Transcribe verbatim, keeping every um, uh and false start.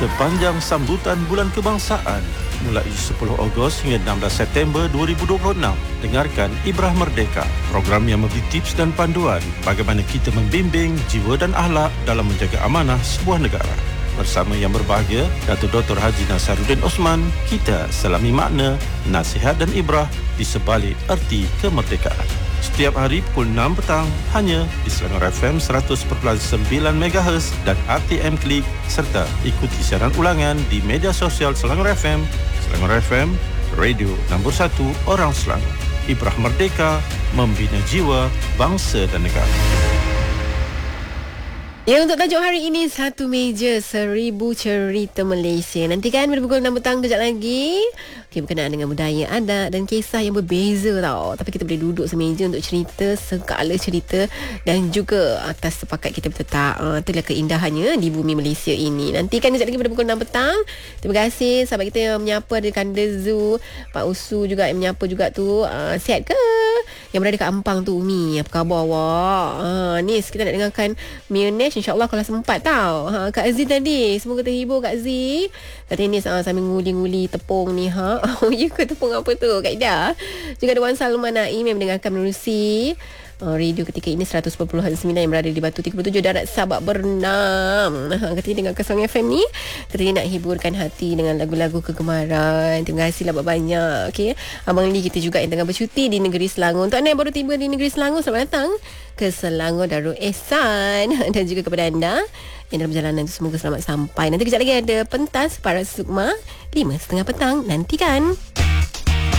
sepanjang sambutan Bulan Kebangsaan mulai sepuluh Ogos hingga enam belas September dua ribu dua puluh enam. Dengarkan Ibrah Merdeka, program yang memberi tips dan panduan bagaimana kita membimbing jiwa dan akhlak dalam menjaga amanah sebuah negara. Bersama yang berbahagia, Datuk Doktor Haji Nasaruddin Osman, kita selami makna, nasihat dan ibrah di sebalik erti kemerdekaan. Setiap hari pukul enam petang hanya di Selangor F M seratus perpuluhan sembilan megahertz dan R T M Klik, serta ikuti siaran ulangan di media sosial Selangor F M, Selangor F M, radio nombor satu orang Selangor. Ibrah Merdeka, membina jiwa, bangsa dan negara. Ya, untuk tajuk hari ini, Satu Meja Seribu Cerita Malaysia. Nantikan pada pukul enam petang kejap lagi. Okey, berkenaan dengan budaya, adat dan kisah yang berbeza tau. Tapi kita boleh duduk semeja untuk cerita segala cerita dan juga atas sepakat kita bertetap. Uh, itulah keindahannya di bumi Malaysia ini. Nantikan kejap lagi pada pukul enam petang. Terima kasih sahabat kita yang menyapa di Kanda Zoo. Pak Usu juga yang menyapa juga tu. Uh, sihat ke? Yang berada kat Ampang tu, Umi. Apa khabar awak? Uh, ni kita nak dengarkan Mayonnaise, insyaAllah kalau sempat tau. Ha, Kak Aziz tadi, semoga terhibur Kak Aziz. Kata ini uh, sambil nguli-nguli tepung ni. Ha? Oh, ya ke tepung apa tu Kak Ida? Juga ada Wan Salman Naim yang mendengarkan menerusi uh, radio ketika ini seratus perpuluhan sembilan yang berada di Batu tiga puluh tujuh Darat Sabak Bernam. Ha, katanya dengan Kesong F M ni, katanya nak hiburkan hati dengan lagu-lagu kegemaran. Terima kasih lah banyak. Okay. Abang Lee kita juga yang tengah bercuti di negeri Selangor. Untuk anda yang baru tiba di negeri Selangor, selamat datang ke Selangor Darul Ehsan. Dan juga kepada anda yang dalam perjalanan itu, semoga selamat sampai. Nanti kejap lagi ada pentas para Sukma lima setengah petang. Nantikan.